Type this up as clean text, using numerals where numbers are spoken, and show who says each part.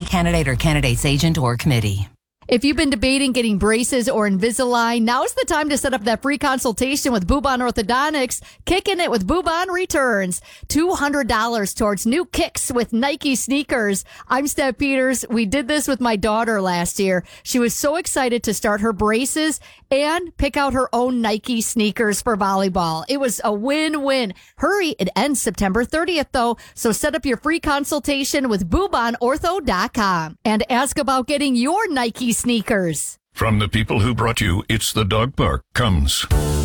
Speaker 1: candidate or candidate's agent or committee.
Speaker 2: If you've been debating getting braces or Invisalign, now's the time to set up that free consultation with Bubon Orthodontics. Kicking it with Bubon returns $200 towards new kicks with Nike sneakers. I'm Steph Peters. We did this with my daughter last year. She was so excited to start her braces and pick out her own Nike sneakers for volleyball. It was a win-win. Hurry, it ends September 30th though, so set up your free consultation with BubonOrtho.com and ask about getting your Nike sneakers.
Speaker 3: From the people who brought you It's the Dog Park comes